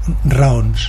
raons,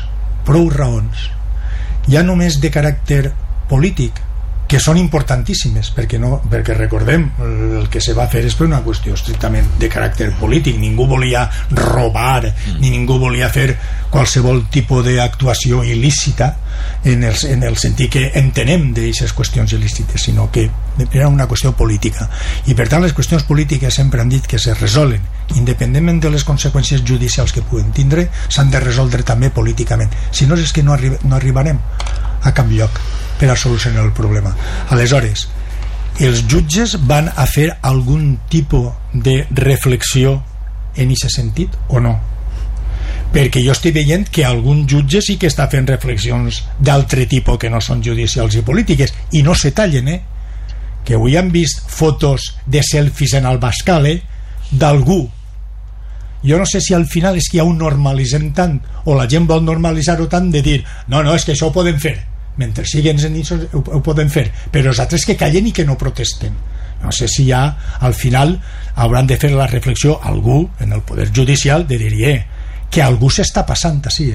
ja només de caràcter polític, que són importantíssimes, perquè recordem, el que se va fer és per una qüestió estrictament de caràcter polític. Ningú volia robar ni ningú volia fer qualsevol tipus d'actuació il·lícita en el sentit que entenem d'aquestes qüestions il·lícites, sinó que era una qüestió política, i per tant les qüestions polítiques sempre han dit que se resolen independentment de les conseqüències judicials que puguen tindre, s'han de resoldre també políticament, si no és que no arribarem a cap lloc per a solucionar el problema. Aleshores, els jutges van a fer algun tipus de reflexió en aquest sentit o no? Perquè jo estic veient que algun jutge sí que està fent reflexions d'altre tipus que no són judicials i polítiques, i no se tallen, que avui han vist fotos de selfies en el Bascal, d'algú. Jo no sé si al final és que ja ho normalitzem tant, o la gent vol normalitzar-ho tant, de dir, no, és que això ho podem fer, mentre siguin en això ho poden fer, però els altres que callen i que no protesten. No sé si ja al final hauran de fer la reflexió algú en el poder judicial de dir que algú s'està passant així,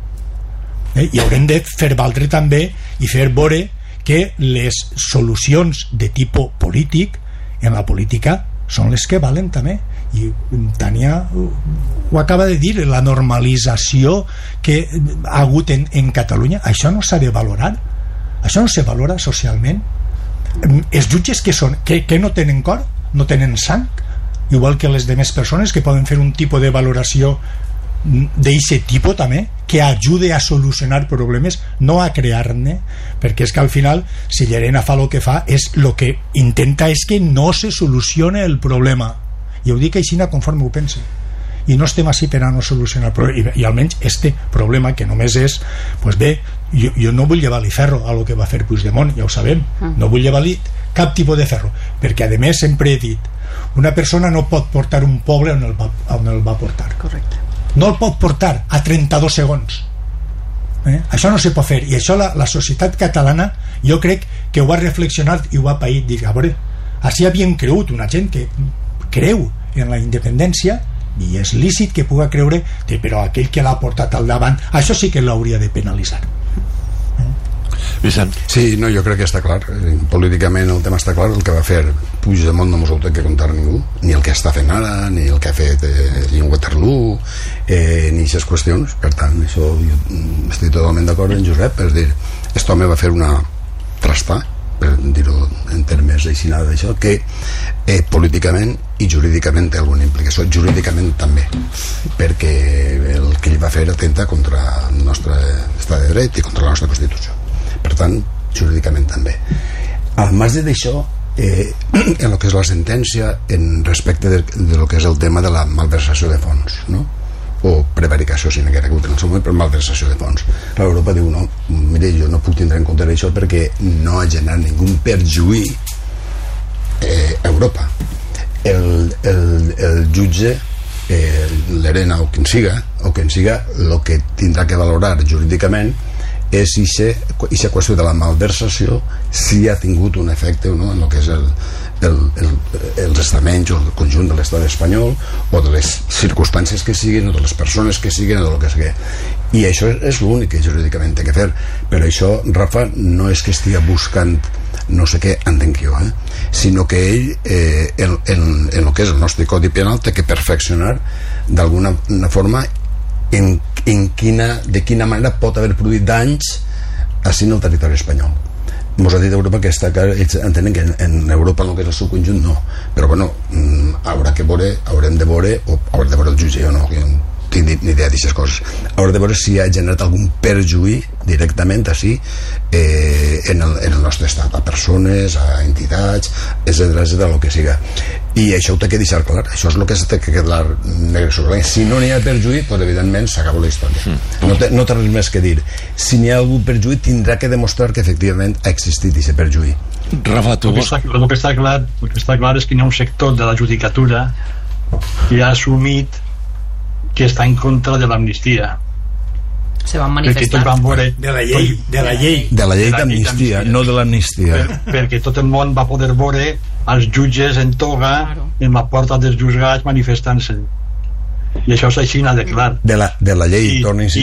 i haurem de fer valdre també i fer veure que les solucions de tipus polític en la política són les que valen també, i Tània ho acaba de dir, la normalització que ha hagut en Catalunya, això no s'ha de valorar, això no se valora socialment. Els jutges que no tenen cor, no tenen sang, igual que les demés persones que poden fer un tipus de valoració d'aquest tipus també, que ajude a solucionar problemes, no a crear-ne, perquè és que al final si Llarena fa el que fa, el que intenta és que no se solucione el problema, i ho dic així conforme ho pense, i no estem així per a no solucionar el problema, i almenys este problema que només és, doncs bé, jo no vull llevar-li ferro a el que va fer Puigdemont, ja ho sabem, no vull llevar-li cap tipus de ferro, perquè a més sempre he dit, una persona no pot portar un poble on el va portar. Correcte. No el pot portar a 32 segons. Això no se pot fer, i això la societat catalana jo crec que ho ha reflexionat i ho ha paït. Dic, a veure, així havien cregut una gent que creu en la independència, i és lícit que pugui creure, però aquell que l'ha portat al davant, això sí que l'hauria de penalitzar. Vicent. Sí, no, jo crec que està clar, políticament el tema està clar. El que va fer Puigdemont no mos ho té que contar ningú, ni el que està fent ara, ni el que ha fet en Waterloo, ni aquestes qüestions. Per tant, això jo estic totalment d'acord amb Josep, és dir, aquest home va fer una trasta, per dir-ho en termes d'això, que políticament i jurídicament té alguna implicació, jurídicament també, perquè el que ell va fer atenta contra el nostre estat de dret i contra la nostra Constitució. Per tant, jurídicament també. Al marge d'això, en el que és la sentència, en respecte de lo que és el tema de la malversació de fons, no? O prevaricació, si no que era hagut en el seu moment, però malversació de fons. L'Europa diu, no, mire, jo no puc tindre en compte això perquè no ha generat ningú perjuí a Europa. El jutge, l'Herena o qui en siga, el que tindrà que valorar jurídicament és aquesta qüestió de la malversació, si ha tingut un efecte o no en el que és els estaments o el conjunt de l'estat espanyol, o de les circumstàncies que siguin, o de les persones que siguin, o del que sigui. I això és l'únic que jurídicament té que fer. Però això, Rafa, no és que estigui buscant no sé què, entenc jo, sinó que ell en el que és el nostre codi penal té que perfeccionar d'alguna forma de quina manera pot haver produït danys així en el territori espanyol. Mos ha dit Europa que està clar, ells entenen que en Europa en el que és el seu conjunt no, però bueno, haurem de veure el jutge, jo no tinc ni idea d'aquestes coses, haurem de veure si ha generat algun perjuí directament així en el nostre estat, a persones, a entitats, etcètera, el que siga, i això ho té que deixar clar, això és el que té que quedar negre sobre blanc. Si no n'hi ha perjuí, doncs evidentment s'acaba la història, no té res més que dir. Si n'hi ha algun perjuí, tindrà que demostrar que efectivament ha existit aquest perjuí. Rafa, tu... El que està clar és que hi ha un sector de la judicatura que ha assumit que està en contra de l'amnistia. Se van manifestar de la llei d'amnistia, no de l'amnistia, perquè tot el món va poder veure els jutges en toga en la porta dels juzgats manifestant-se, i això és així de clar. De la llei, torno a insistir.